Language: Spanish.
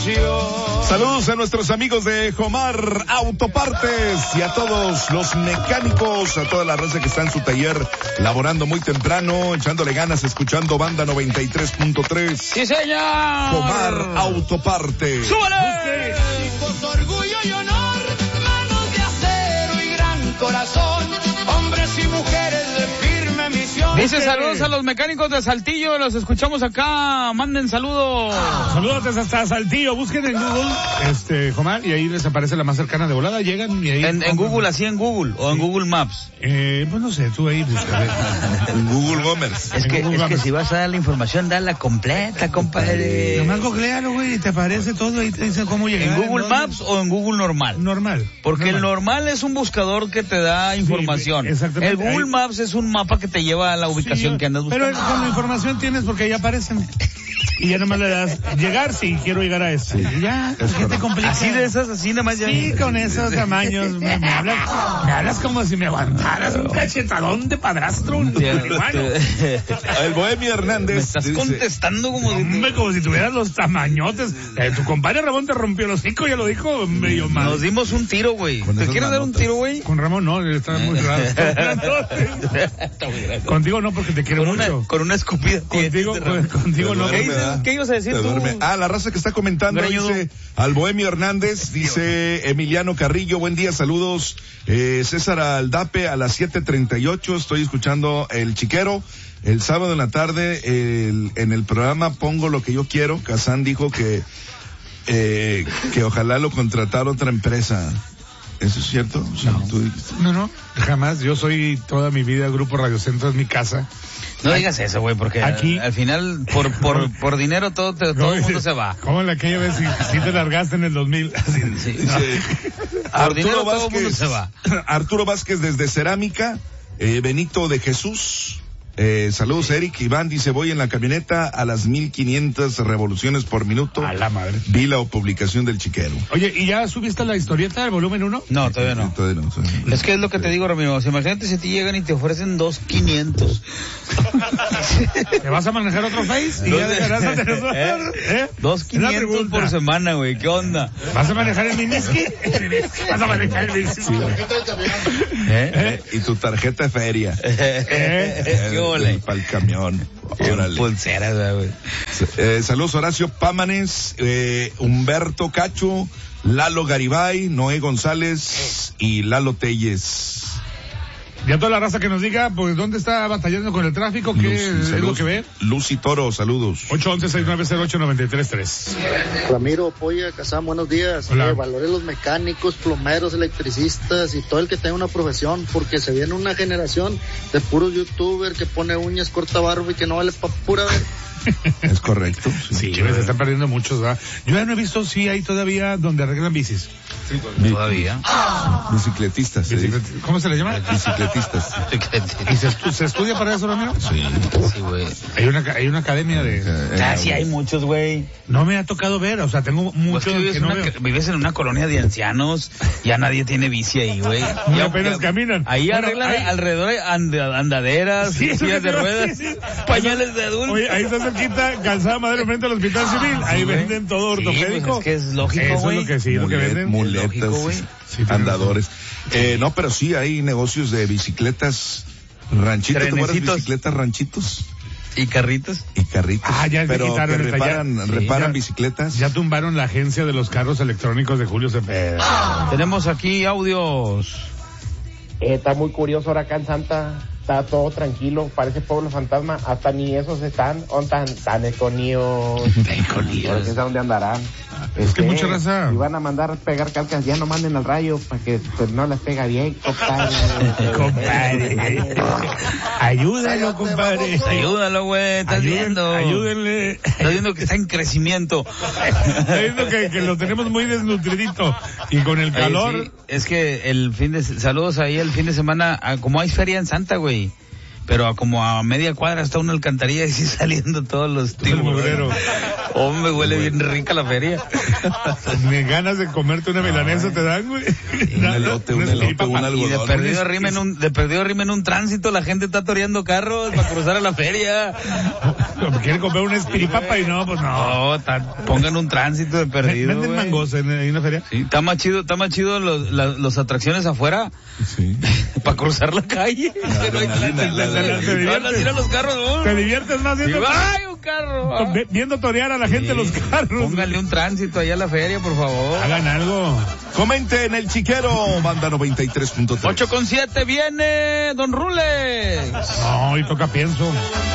Saludos a nuestros amigos de Jomar Autopartes y a todos los mecánicos, a toda la raza que está en su taller laborando muy temprano, echándole ganas, escuchando Banda 93.3. ¡Sí, señor! Jomar Autopartes. ¡Súbale! Con orgullo y honor, manos de acero y gran corazón, hombres y mujeres de firme misión. Dice saludos a los mecánicos de Saltillo, los escuchamos acá, manden saludos. Saludos hasta Saltillo, busquen en Google, Jomar, y ahí les aparece la más cercana de volada, llegan y ahí... En Google, así en Google, o en Google Maps. Pues no sé, tú ahí buscas. En Google Gomers. Es que si vas a dar la información, dala completa, compadre. Nomás googlealo, güey, y te aparece todo, ahí te dice cómo llegar. ¿En Google Maps o en Google normal? Normal. Porque el normal es un buscador que te da información. Sí, exactamente. El Google Maps es un mapa que te lleva a la ubicación que andas buscando. Pero con la información tienes porque ahí aparecen. Y ya nomás le das llegar si quiero llegar a eso. Sí, ya, ¿qué te complica? Así de esas, así nada más ya. Sí, con esos tamaños. Me hablas como si me aguantaras un cachetadón de padrastro. El Bohemio Hernández. Me estás contestando como si tuvieras los tamañotes. Tu compadre Ramón te rompió el hocico, ya lo dijo medio mal. Nos dimos un tiro, güey. ¿Te quieres dar un tiro, güey? Con Ramón no, está muy raro. Contigo no, porque te quiero mucho. Con una escupida. Contigo no. ¿Qué ibas a decir tú? La raza que está comentando dice al Bohemio Hernández, dice Emiliano Carrillo, buen día, saludos. César Aldape a las 7:38, estoy escuchando El Chiquero. El sábado en la tarde, en el programa Pongo lo que yo quiero, Kazán dijo que ojalá lo contratara otra empresa. ¿Eso es cierto? No, jamás. Yo soy toda mi vida Grupo Radio Centro, es mi casa. No digas eso, güey, porque aquí, al final, por dinero, todo el mundo se va. ¿Cómo en aquella vez si te largaste en el 2000? Sí. Por dinero todo el mundo se va. Arturo Vázquez desde Cerámica, Benito de Jesús. Saludos, Eric. Iván dice, voy en la camioneta a las 1500 revoluciones por minuto. A la madre. Vi la publicación del Chiquero. Oye, ¿y ya subiste la historieta del volumen 1? No, todavía no. Es que es lo que te digo, Ramiro. Imagínate si te llegan y te ofrecen 2,500. ¿Te vas a manejar otro Face? Y ya dejarás de tener 2,500 por semana, güey. ¿Qué onda? ¿Vas a manejar el Miniski? ¿Vas a manejar el Miniski? Y tu tarjeta de feria. Para el camión. Pulsera, güey. Saludos, Horacio Pámanes, Humberto Cacho, Lalo Garibay, Noé González y Lalo Telles. Ya toda la raza que nos diga, pues, ¿dónde está batallando con el tráfico? ¿Qué es lo que ve? Lucy Toro, saludos. 811-690-893. Ramiro, Polla, Kazán, buenos días. Valore los mecánicos, plomeros, electricistas y todo el que tenga una profesión, porque se viene una generación de puros youtubers que pone uñas, corta barba y que no vale pa' pura ver. Es correcto. Sí, se están perdiendo muchos, ¿verdad? Yo ya no he visto si hay todavía donde arreglan bicis. Sí, todavía. Bicicletistas. ¿Cómo se le llama? Bicicletistas. ¿Y se estudia para eso, Ramiro? Sí, güey. Hay una academia de... sí hay muchos, güey. No me ha tocado ver, o sea, tengo muchos que no veo. Vives en una colonia de ancianos, ya nadie tiene bici ahí, güey. Y apenas caminan. Ahí arreglan alrededor andaderas, sillas de ruedas, pañales de adultos. Oye, ahí está cerquita, Calzada Madero frente al Hospital Civil. Ahí venden todo ortopédico. Pues es que es lógico, güey. Eso es lo que venden. Muletas, andadores. No, pero sí hay negocios de bicicletas ranchitos. ¿Te acuerdas? Bicicletas ranchitos. ¿Y carritos? Ya pero quitaron que reparan bicicletas. Ya tumbaron la agencia de los carros electrónicos de Julio Cepeda. Tenemos aquí audios. Está muy curioso ahora acá en Santa. Está todo tranquilo, parece pueblo fantasma, hasta ni esos están, tan escondidos. ¿Quién sabe dónde andarán? Es que mucha raza. Si van a mandar pegar calcas, ya no manden al rayo, para que pues no las pega bien, compadre. Ayúdalo, compadre. Ayúdalo, güey, estás viendo. Ayúdenle. Estás viendo que está en crecimiento. Estás viendo que lo tenemos muy desnutridito. Y con el calor. Sí, es que saludos ahí el fin de semana, como hay feria en Santa, güey. pero como a media cuadra está una alcantarilla y sí saliendo todos los tiburones. Hombre, huele bien rica la feria. Ni ganas de comerte una milanesa te dan, güey. Un elote, un algodón. Y de perdido rimen un tránsito, la gente está toreando carros para cruzar a la feria. Quieren comer una espiripapa y no, pues no. No, pongan un tránsito de perdido. ¿Venden mangos en una feria? Sí, está más chido los atracciones afuera. Sí. Para cruzar la calle. Te diviertes más viendo. ¡Ay, un carro! Viendo torear a la gente los carros. Póngale un tránsito allá a la feria, por favor. Hagan algo. Comente en el Chiquero, banda 93.3. 8:7 viene Don Rules. No, y toca pienso.